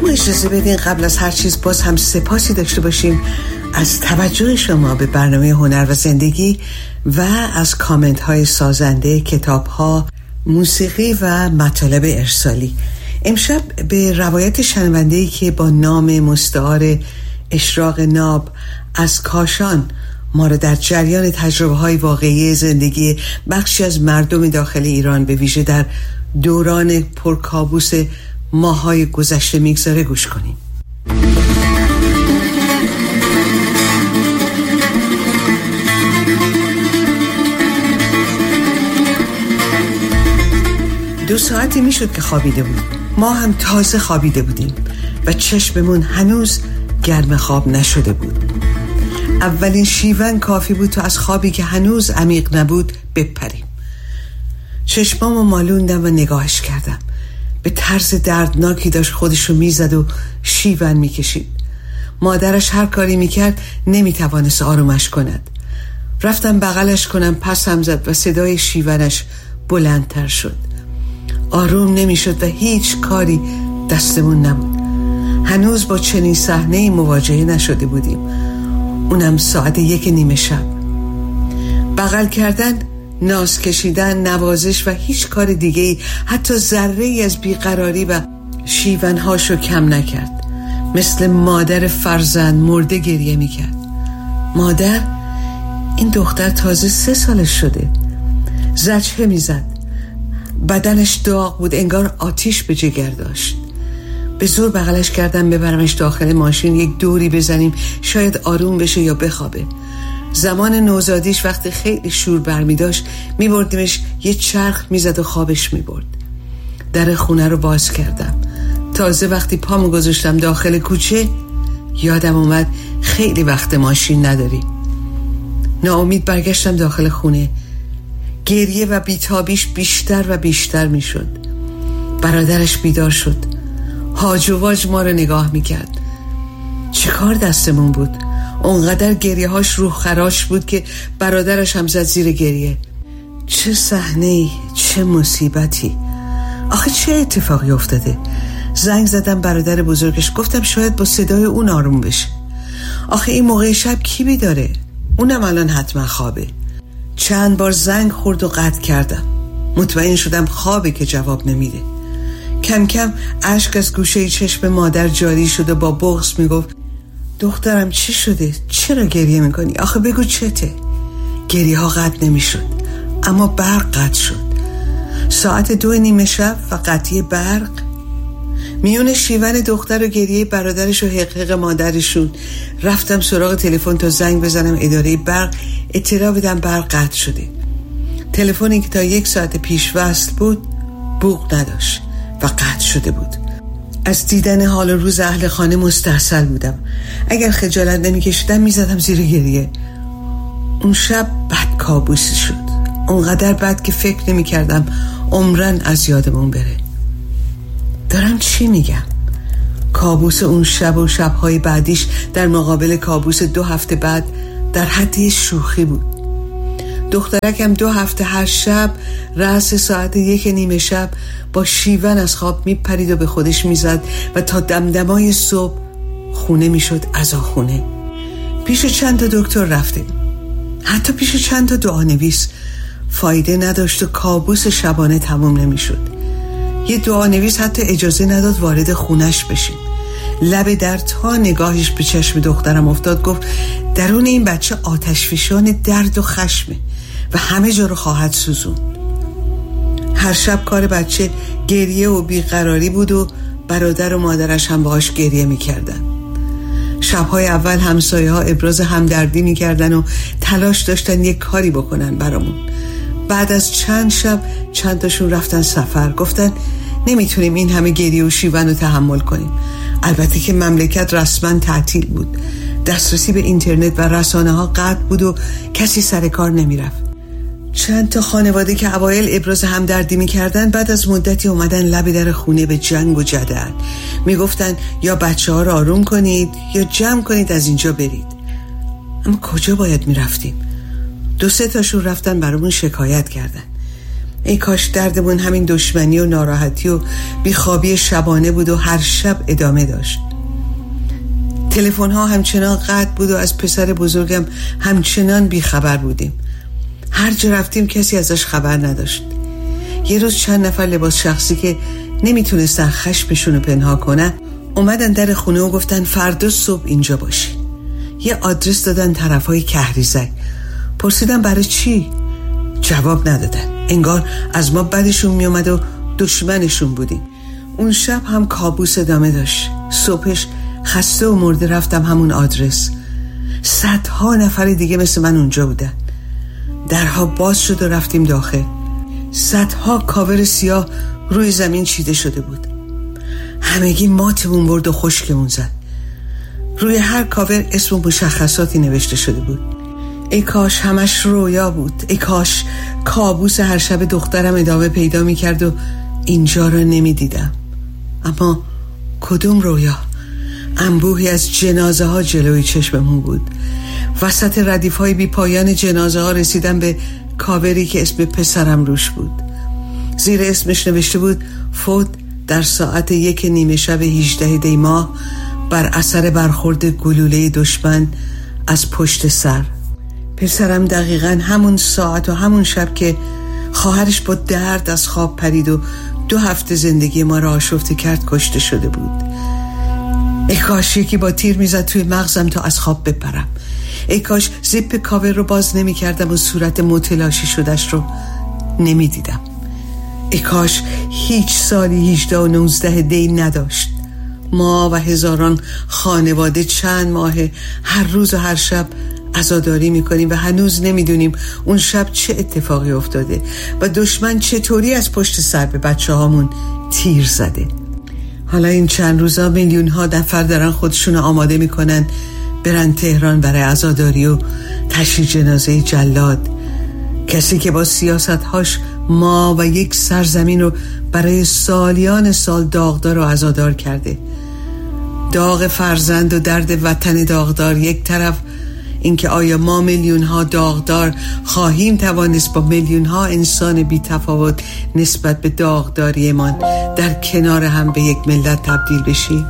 اما اجازه بدین قبل از هر چیز باز هم سپاسی داشته باشیم از توجه شما به برنامه هنر و زندگی و از کامنت های سازنده، کتاب ها، موسیقی و مطالب ارسالی. امشب به روایت شنونده‌ای که با نام مستعار اشراق ناب از کاشان ما را در جریان تجربه های واقعی زندگی بخشی از مردم داخل ایران به ویژه در دوران پرکابوس ماهای گذشته میگذاره گوش کنیم. دو ساعتی میشد که خوابیده بود. ما هم تازه خوابیده بودیم و چشممون هنوز گرم خواب نشده بود. اولین شیون کافی بود تا از خوابی که هنوز عمیق نبود بپریم. چشمامو مالوندم و نگاهش کردم. به طرز دردناکی داشت خودشو میزد و شیون میکشید. مادرش هر کاری میکرد نمیتوانست آرومش کند. رفتم بغلش کنم، پسم زد و صدای شیونش بلندتر شد. آروم نمیشد و هیچ کاری دستمون نبود. هنوز با چنین صحنه‌ای مواجه نشده بودیم، اونم ساعت 1:30 شب. بغل کردن، ناز کشیدن، نوازش و هیچ کار دیگه‌ای حتی ذره‌ای از بیقراری و شیونهاشو کم نکرد. مثل مادر فرزند مرده گریه میکرد. مادر، این دختر تازه 3 سالش شده. زجه میزد. بدنش داغ بود، انگار آتیش به جگر داشت. به زور بغلش کردم ببرمش داخل ماشین، یک دوری بزنیم شاید آروم بشه یا بخوابه. زمان نوزادیش وقتی خیلی شور برمی داشت میبردیمش یه چرخ میزد و خوابش میبرد. در خونه رو باز کردم. تازه وقتی پامو گذاشتم داخل کوچه یادم اومد خیلی وقت ماشین نداریم. ناامید برگشتم داخل خونه. گریه و بیتابیش بیشتر و بیشتر میشد. برادرش بیدار شد. هاج و واج ما رو نگاه میکرد. چه کار دستمون بود؟ اونقدر گریه هاش روح خراش بود که برادرش هم زد زیر گریه. چه صحنه‌ای، چه مصیبتی. آخه چه اتفاقی افتاده؟ زنگ زدم برادر بزرگش، گفتم شاید با صدای اون آروم بشه. آخه این موقع شب کی بیداره؟ اونم الان حتما خوابه. چند بار زنگ خورد و قطع کردم. مطمئن شدم خوابه که جواب نمیده. کم کم اشک از گوشه چشم مادر جاری شد و با بغض میگفت دخترم چی شده؟ چرا گریه میکنی؟ آخه بگو چته؟ گریه ها قطع نمیشد، اما برق قطع شد. ساعت 2:30 شب و قطعی برق. میون شیون دختر و گریه برادرش و حقیق مادرشون رفتم سراغ تلفن تا زنگ بزنم اداره برق اطلاع بدم برق قطع شده. تلفنی که تا 1 ساعت پیش وصل بود بوق نداشت و قطع شده بود. از دیدن حال روز اهل خانه مستحصل بودم. اگر خجالت نمی‌کشیدم میزدم زیر گریه. اون شب بد کابوسی شد، اونقدر بد که فکر نمی‌کردم عمرن از یادمون بره. دارم چی میگم؟ کابوس اون شب و شب‌های بعدیش در مقابل کابوس 2 هفته بعد در حد شوخی بود. دخترکم 2 هفته هر شب رأس ساعت 1:30 شب با شیون از خواب میپرید و به خودش میزد و تا دمدمای صبح خونه میشد عزاخونه. پیش چند تا دکتر رفتیم، حتی پیش چند تا دعانویس. فایده نداشت و کابوس شبانه تموم نمیشد. یه دعانویس حتی اجازه نداد وارد خونش بشیم. لب در تا نگاهش به چشم دخترم افتاد، گفت درون این بچه آتشفشان درد و خشمه و همه جا رو خواهد سوزوند. هر شب کار بچه گریه و بیقراری بود و برادر و مادرش هم باهاش گریه میکردن. شبهای اول همسایه ها ابراز همدردی میکردن و تلاش داشتن یک کاری بکنن برامون. بعد از چند شب چند تاشون رفتن سفر، گفتن نمیتونیم این همه گریه و شیون رو تحمل کنیم. البته که مملکت رسما تعطیل بود، دسترسی به اینترنت و رسانه ها قطع بود و کسی سر کار نمیرفت. چند تا خانواده که اوایل ابراز همدردی میکردن بعد از مدتی اومدن لب در خونه به جنگ و جدل. میگفتن یا بچه ها رو آروم کنید یا جمع کنید از اینجا برید. اما کجا باید میرفتیم؟ 2-3 تاشون رفتن برامون شکایت کردن. ای کاش دردمون همین دشمنی و ناراحتی و بیخوابی شبانه بود و هر شب ادامه داشت. تلفن ها همچنان قطع بود و از پسر بزرگم همچنان بیخبر بودیم. هر جا رفتیم کسی ازش خبر نداشت. یه روز چند نفر لباس شخصی که نمیتونستن خشمشون رو پنهان کنن اومدن در خونه و گفتن فردا صبح اینجا باشی. یه آدرس دادن طرفای کهریزک. پرسیدم برای چی؟ جواب ندادن. انگار از ما بدشون میومد و دشمنشون بودیم. اون شب هم کابوس ادامه داشت. صبحش خسته و مرده رفتم همون آدرس. صدها نفر دیگه مثل من اونجا بودن. درها باز شد و رفتیم داخل. صدها کاور سیاه روی زمین چیده شده بود. همگی ماتمون برد و خشکمون زد. روی هر کاور اسم و مشخصاتی نوشته شده بود. ای کاش همش رویا بود. ای کاش کابوس هر شب دخترم ادامه پیدا میکرد و اینجا را نمیدیدم. اما کدوم رویا؟ انبوهی از جنازه ها جلوی چشممون بود. وسط ردیف های بی پایان جنازه ها رسیدم به کاوری که اسم پسرم روش بود. زیر اسمش نوشته بود فوت در ساعت 1:30 شب 18 دی ماه بر اثر برخورد گلوله دشمن از پشت سر. پسرم دقیقاً همون ساعت و همون شب که خواهرش با درد از خواب پرید و 2 هفته زندگی ما را آشفته کرد کشته شده بود. ای کاش یکی با تیر میزد توی مغزم تا از خواب بپرم. ای کاش زیپ کاور رو باز نمی کردم و صورت متلاشی شدش رو نمی دیدم. ای کاش هیچ سالی 18 و 19 دی نداشت. ما و هزاران خانواده چند ماه هر روز و هر شب عزاداری میکنیم و هنوز نمیدونیم اون شب چه اتفاقی افتاده و دشمن چطوری از پشت سر به بچه هامون تیر زده. حالا این چند روزا میلیون ها نفر دارن خودشون آماده میکنن برن تهران برای عزاداری و تشییع جنازه جلاد، کسی که با سیاستهاش ما و یک سرزمین رو برای سالیان سال داغدار و عزادار کرده. داغ فرزند و درد وطن داغدار یک طرف، اینکه آیا ما میلیون ها داغدار خواهیم توانست با میلیون ها انسان بی تفاوت نسبت به داغداریمان در کنار هم به یک ملت تبدیل بشیم؟